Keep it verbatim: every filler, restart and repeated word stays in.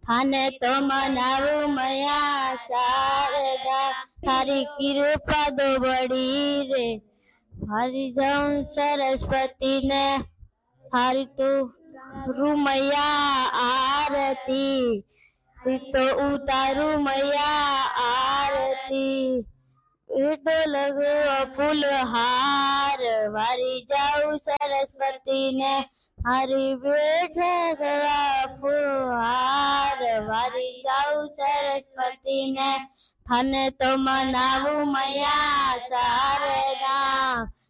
થાને તો મનાવું મયા શારદા, તારી કૃપા દો બડી રે. હારી જાઉં સરસ્વતી ને, હારી તો રૂમૈયા આરતી, તો ઉતારું મૈયા આરતી. એટો લગો ફૂલહાર, વારી જાઉં સરસ્વતી ને, હારી બેઠા ગળા ફૂલહાર, વારી જાઉં સરસ્વતી ને. થાને તો મનાવું મૈયા શારદા,